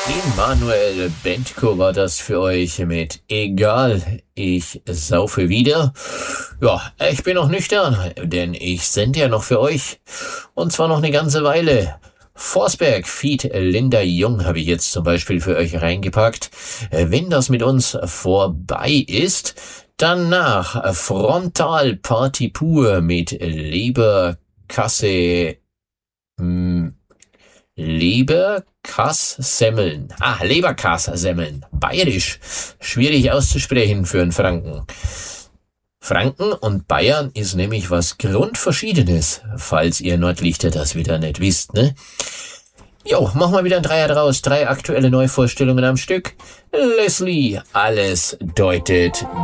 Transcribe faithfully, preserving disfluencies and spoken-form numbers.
Emanuel Bentko war das für euch mit Egal, ich saufe wieder. Ja, ich bin noch nüchtern, denn ich sende ja noch für euch. Und zwar noch eine ganze Weile. Forsberg feat. Linda Jung habe ich jetzt zum Beispiel für euch reingepackt. Wenn das mit uns vorbei ist, danach Frontal Party pur mit Leberkasse... Hm, Leberkass-Semmeln. Ah, Leberkass-Semmeln. Bayerisch. Schwierig auszusprechen für einen Franken. Franken und Bayern ist nämlich was Grundverschiedenes, falls ihr Nordlichter das wieder nicht wisst, ne? Jo, machen wir wieder ein Dreier draus. Drei aktuelle Neuvorstellungen am Stück. Leslie, alles deutet